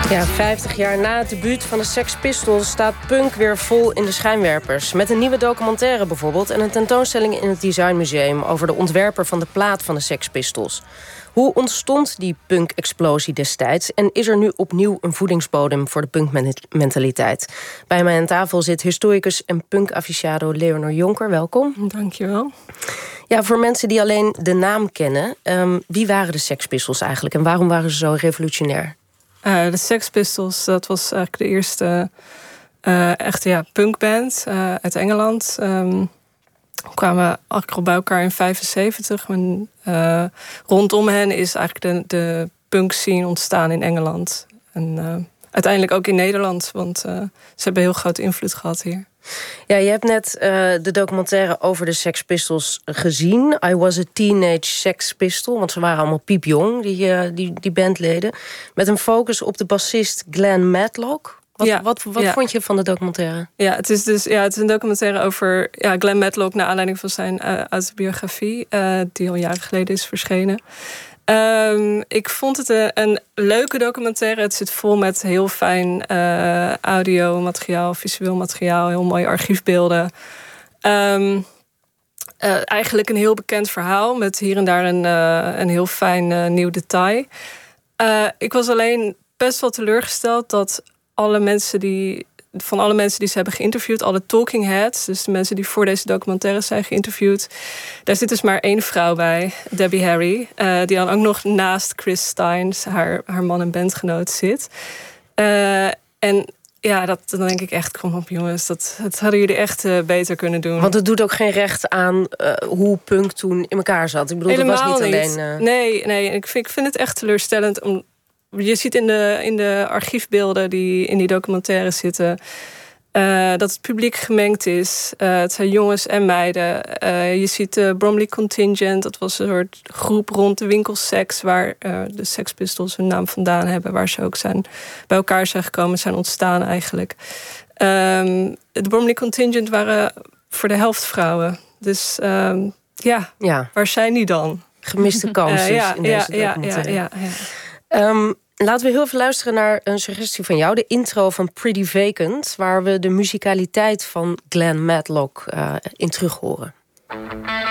Ja, 50 jaar na het debuut van de Sex Pistols staat punk weer vol in de schijnwerpers. Met een nieuwe documentaire bijvoorbeeld en een tentoonstelling in het Design Museum over de ontwerper van de plaat van de Sex Pistols. Hoe ontstond die punk-explosie destijds en is er nu opnieuw een voedingsbodem voor de punkmentaliteit? Bij mij aan tafel zit historicus en punk-aficionado Leonor Jonker. Welkom. Dankjewel. Ja, voor mensen die alleen de naam kennen, wie waren de Sex Pistols eigenlijk en waarom waren ze zo revolutionair? De Sex Pistols, dat was eigenlijk de eerste echte punkband uit Engeland. We kwamen eigenlijk al bij elkaar in 1975. Rondom hen is eigenlijk de punk scene ontstaan in Engeland. En uiteindelijk ook in Nederland, want ze hebben heel grote invloed gehad hier. Ja, je hebt net de documentaire over de Sex Pistols gezien. I was a teenage Sex Pistol, want ze waren allemaal piepjong, die bandleden. Met een focus op de bassist Glenn Matlock. Wat vond je van de documentaire? Ja, het is een documentaire over Glenn Matlock naar aanleiding van zijn autobiografie, die al jaren geleden is verschenen. Ik vond het een leuke documentaire. Het zit vol met heel fijn audiomateriaal, visueel materiaal, heel mooie archiefbeelden. Eigenlijk een heel bekend verhaal met hier en daar een heel fijn nieuw detail. Ik was alleen best wel teleurgesteld dat alle mensen die ze hebben geïnterviewd, alle talking heads, dus de mensen die voor deze documentaire zijn geïnterviewd, daar zit dus maar 1 vrouw bij, Debbie Harry, die dan ook nog naast Chris Steins, haar man en bandgenoot, zit. En ja, dan denk ik echt, kom op jongens, dat hadden jullie echt beter kunnen doen. Want het doet ook geen recht aan hoe punk toen in elkaar zat. Ik bedoel, helemaal dat was niet alleen... Nee, ik vind het echt teleurstellend. Je ziet in de archiefbeelden die in die documentaire zitten, dat het publiek gemengd is. Het zijn jongens en meiden. Je ziet de Bromley Contingent. Dat was een soort groep rond de winkel Sex, waar de Sex Pistols hun naam vandaan hebben. Waar ze ook bij elkaar zijn gekomen, zijn ontstaan eigenlijk. De Bromley Contingent waren voor de helft vrouwen. Dus waar zijn die dan? Gemiste kansen in deze documentaire. Laten we heel even luisteren naar een suggestie van jou. De intro van Pretty Vacant, waar we de muzikaliteit van Glenn Matlock in terug horen.